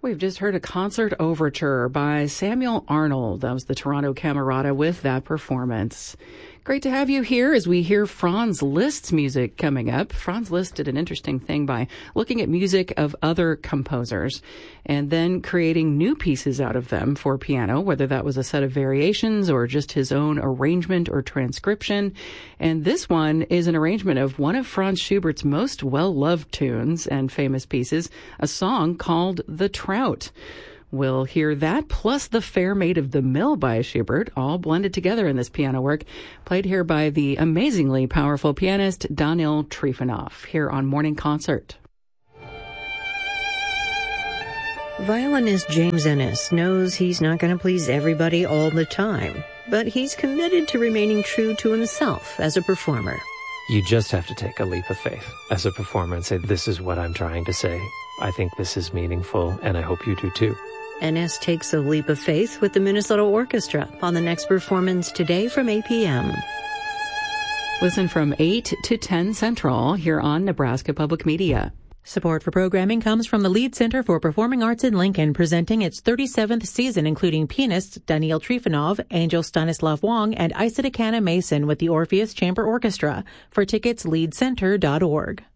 We've just heard a concert overture by Samuel Arnold. That was the Toronto Camerata with that performance. Great to have you here as we hear Franz Liszt's music coming up. Franz Liszt did an interesting thing by looking at music of other composers and then creating new pieces out of them for piano, whether that was a set of variations or just his own arrangement or transcription. And this one is an arrangement of one of Franz Schubert's most well-loved tunes and famous pieces, a song called The Trout. We'll hear that, plus The Fair Maid of the Mill by Schubert, all blended together in this piano work, played here by the amazingly powerful pianist Daniil Trifonov, here on Morning Concert. Violinist James Ennis knows he's not going to please everybody all the time, but he's committed to remaining true to himself as a performer. You just have to take a leap of faith as a performer and say, this is what I'm trying to say. I think this is meaningful, and I hope you do too. Ennis takes a leap of faith with the Minnesota Orchestra on the next performance today from 8 p.m. Listen from 8 to 10 Central here on Nebraska Public Media. Support for programming comes from the Lead Center for Performing Arts in Lincoln, presenting its 37th season, including pianists Daniil Trifonov, Angel Stanislav Wong, and Isaac Mason with the Orpheus Chamber Orchestra. For tickets, leadcenter.org.